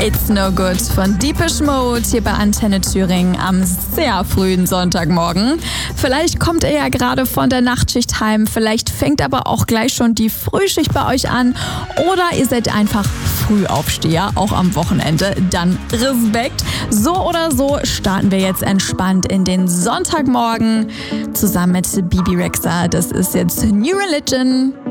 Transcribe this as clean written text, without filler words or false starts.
It's No Good von Depeche Mode hier bei Antenne Thüringen am sehr frühen Sonntagmorgen. Vielleicht kommt ihr ja gerade von der Nachtschicht heim, vielleicht fängt aber auch gleich schon die Frühschicht bei euch an oder ihr seid einfach Frühaufsteher, auch am Wochenende. Dann Respekt. So oder so starten wir jetzt entspannt in den Sonntagmorgen zusammen mit Bebe Rexha. Das ist jetzt New Religion.